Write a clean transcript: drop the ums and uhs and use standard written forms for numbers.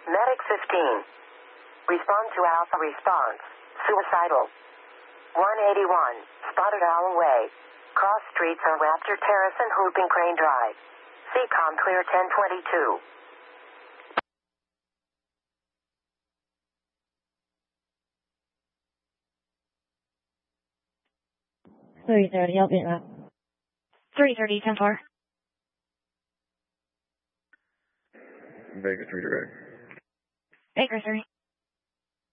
Medic 15. Respond to Alpha response. Suicidal. 181. Spotted Owl Way. Cross streets on Raptor Terrace and Whooping Crane Drive. CCOM clear 1022. 330, I'll be that. 330, 10-4. Vegas redirect. Baker 3.